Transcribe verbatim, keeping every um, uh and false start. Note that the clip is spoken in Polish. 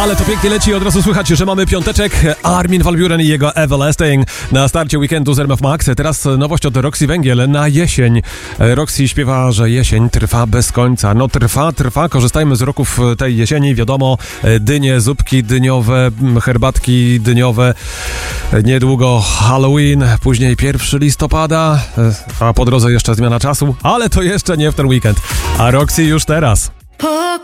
Ale to pięknie leci, od razu słychać, że mamy piąteczek. Armin van Buuren i jego Everlasting na starcie weekendu z R M F Max. Teraz nowość od Roxy Węgiel na jesień. Roxy śpiewa, że jesień trwa bez końca. No trwa, trwa, korzystajmy z roków tej jesieni. Wiadomo, dynie, zupki dyniowe, herbatki dyniowe. Niedługo Halloween, później pierwszego listopada, a po drodze jeszcze zmiana czasu. Ale to jeszcze nie w ten weekend. A Roxy już teraz.